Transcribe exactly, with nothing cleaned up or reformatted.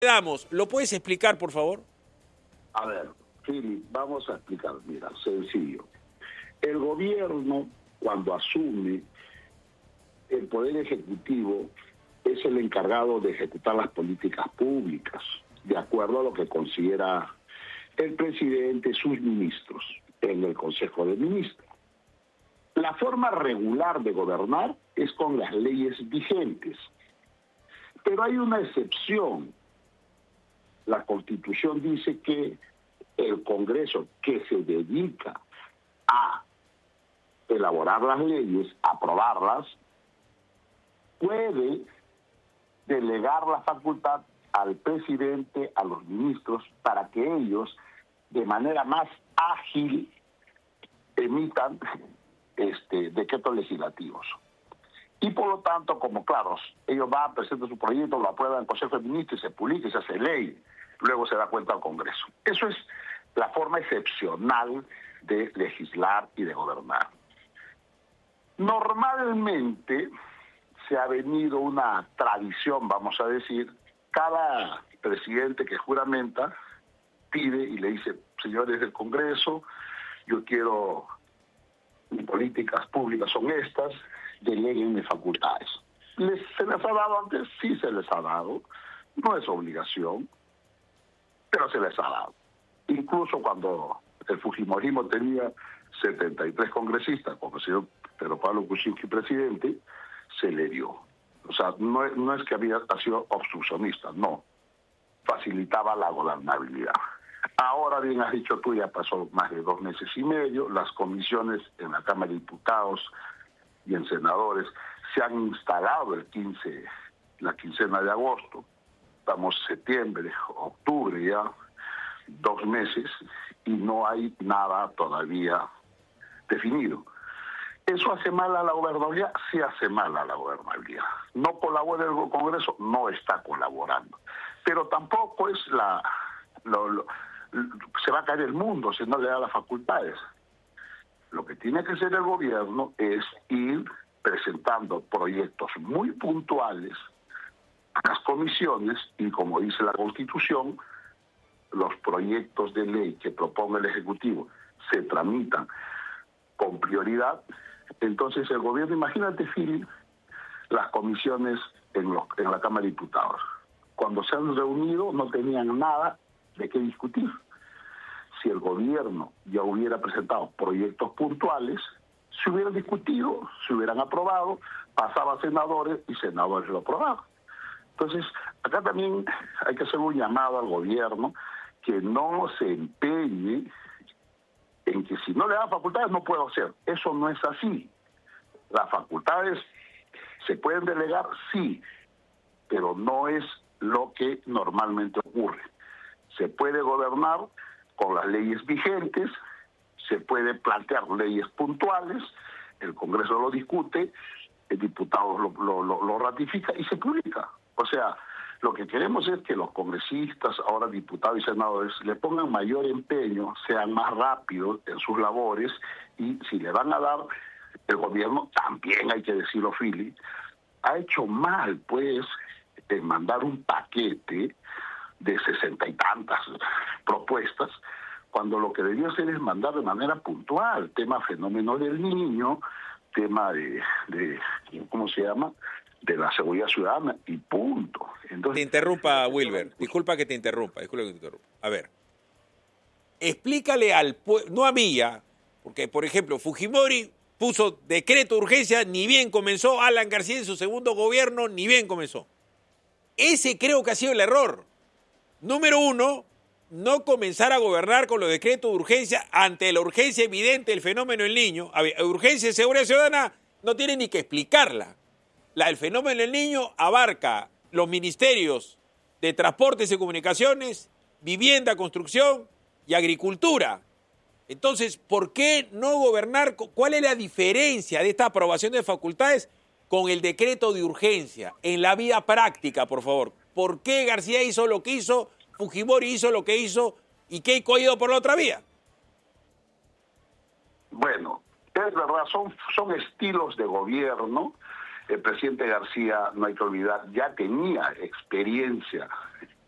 Damos, ¿lo puedes explicar, por favor? A ver, Philip, vamos a explicar. Mira, sencillo. El gobierno, cuando asume el poder ejecutivo, es el encargado de ejecutar las políticas públicas, de acuerdo a lo que considera el presidente, sus ministros, en el Consejo de Ministros. La forma regular de gobernar es con las leyes vigentes. Pero hay una excepción. La Constitución dice que el Congreso, que se dedica a elaborar las leyes, aprobarlas, puede delegar la facultad al presidente, a los ministros, para que ellos, de manera más ágil, emitan este, decretos legislativos. Y por lo tanto, como claro, ellos van, presentan su proyecto, lo aprueban en el Consejo de Ministros y se publica y se hace ley. Luego se da cuenta al Congreso. Eso es la forma excepcional de legislar y de gobernar. Normalmente se ha venido una tradición, vamos a decir, cada presidente que juramenta pide y le dice, señores del Congreso, yo quiero, mis políticas públicas son estas, deleguen facultades. ¿Les, ¿Se les ha dado antes? Sí se les ha dado. No es obligación, pero se les ha dado. Incluso cuando el fujimorismo tenía setenta y tres congresistas, como el señor Pedro Pablo Kuczynski presidente, se le dio. O sea, no, no es que había sido obstruccionista, no. Facilitaba la gobernabilidad. Ahora, bien has dicho tú, ya pasó más de dos meses y medio, las comisiones en la Cámara de Diputados y en senadores se han instalado el quince, la quincena de agosto. Estamos septiembre, octubre ya, dos meses, y no hay nada todavía definido. ¿Eso hace mal a la gobernabilidad? Sí hace mal a la gobernabilidad. No colabora el Congreso, no está colaborando. Pero tampoco es la... Lo, lo, se va a caer el mundo si no le da las facultades. Lo que tiene que hacer el gobierno es ir presentando proyectos muy puntuales a las comisiones y, como dice la Constitución, los proyectos de ley que proponga el Ejecutivo se tramitan con prioridad. Entonces el gobierno, imagínate, Philip, las comisiones en, los, en la Cámara de Diputados. Cuando se han reunido no tenían nada de qué discutir. Si el gobierno ya hubiera presentado proyectos puntuales, se hubieran discutido, se hubieran aprobado, pasaba a senadores y senadores lo aprobaban. Entonces, acá también hay que hacer un llamado al gobierno que no se empeñe en que si no le dan facultades no puedo hacer. Eso no es así. Las facultades se pueden delegar, sí, pero no es lo que normalmente ocurre. Se puede gobernar con las leyes vigentes, se puede plantear leyes puntuales, el Congreso lo discute, el diputado lo, lo, lo, lo ratifica y se publica. O sea, lo que queremos es que los congresistas, ahora diputados y senadores, le pongan mayor empeño, sean más rápidos en sus labores, y si le van a dar, el gobierno también, hay que decirlo, Philip, ha hecho mal, pues, en mandar un paquete de sesenta y tantas propuestas, cuando lo que debió hacer es mandar de manera puntual, tema fenómeno del niño, tema de, de ¿cómo se llama?, de la seguridad ciudadana, y punto. Entonces, te interrumpa, Wilber, disculpa que te interrumpa, disculpa que te interrumpa. A ver, explícale al pueblo, no a mí ya, porque, por ejemplo, Fujimori puso decreto de urgencia, ni bien comenzó, Alan García en su segundo gobierno, ni bien comenzó. Ese creo que ha sido el error. Número uno, no comenzar a gobernar con los decretos de urgencia ante la urgencia evidente del fenómeno del niño. A ver, urgencia de seguridad ciudadana no tiene ni que explicarla. La, el fenómeno del niño abarca los ministerios de Transportes y Comunicaciones, Vivienda, Construcción y Agricultura. Entonces, ¿por qué no gobernar? ¿Cuál es la diferencia de esta aprobación de facultades con el decreto de urgencia? En la vida práctica, por favor. ¿Por qué García hizo lo que hizo, Fujimori hizo lo que hizo y Keiko ha ido por la otra vía? Bueno, es verdad, son, son estilos de gobierno. El presidente García, no hay que olvidar, ya tenía experiencia